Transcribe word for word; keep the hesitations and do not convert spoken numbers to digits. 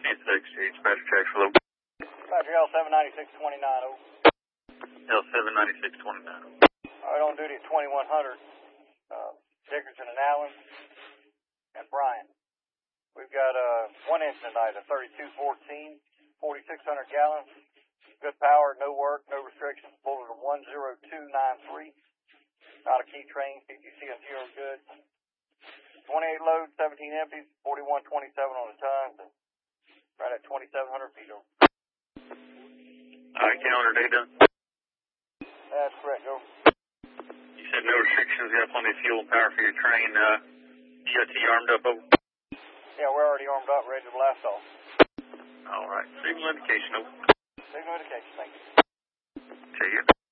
Kansas Exchange, Badger Track for low. Badger L seven ninety-six twenty-nine, over. L seven ninety-six twenty-nine. All right, on duty at twenty-one hundred. Uh, Dickerson and Allen and Brian. We've got uh, one engine tonight, a thirty-two fourteen, forty-six hundred gallons. Good power, no work, no restrictions. Pulled it to one zero two nine three. Not a key train, P T C and zero good. twenty-eight loads, seventeen empties, forty-one twenty-seven on the tons, and right at twenty-seven hundred feet over. All right, calendar day done. That's correct, go. You said no restrictions, got plenty of fuel and power for your train. Uh, E O T armed up over? Yeah, we're already armed up, ready to blast off. All right, signal indication over. Signal indication, thank you. See you.